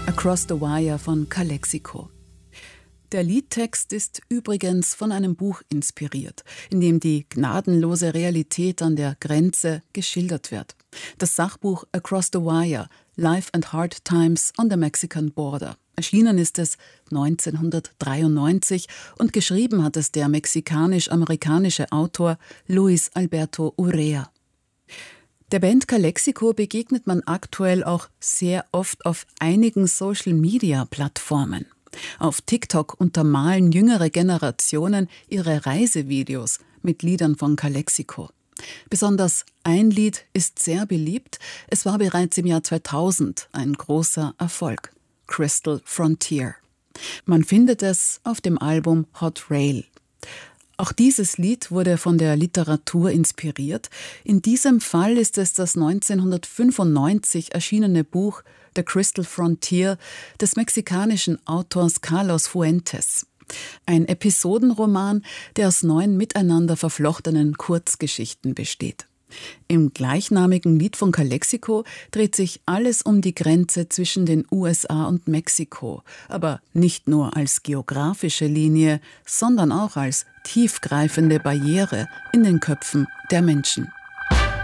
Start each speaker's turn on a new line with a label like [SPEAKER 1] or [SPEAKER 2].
[SPEAKER 1] Across the Wire von Calexico. Der Liedtext ist übrigens von einem Buch inspiriert, in dem die gnadenlose Realität an der Grenze geschildert wird. Das Sachbuch Across the Wire, Life and Hard Times on the Mexican Border. Erschienen ist es 1993 und geschrieben hat es der mexikanisch-amerikanische Autor Luis Alberto Urrea. Der Band Calexico begegnet man aktuell auch sehr oft auf einigen Social-Media-Plattformen. Auf TikTok untermalen jüngere Generationen ihre Reisevideos mit Liedern von Calexico. Besonders ein Lied ist sehr beliebt. Es war bereits im Jahr 2000 ein großer Erfolg. Crystal Frontier. Man findet es auf dem Album Hot Rail. Auch dieses Lied wurde von der Literatur inspiriert. In diesem Fall ist es das 1995 erschienene Buch The Crystal Frontier des mexikanischen Autors Carlos Fuentes. Ein Episodenroman, der aus 9 miteinander verflochtenen Kurzgeschichten besteht. Im gleichnamigen Lied von Calexico dreht sich alles um die Grenze zwischen den USA und Mexiko, aber nicht nur als geografische Linie, sondern auch als tiefgreifende Barriere in den Köpfen der Menschen.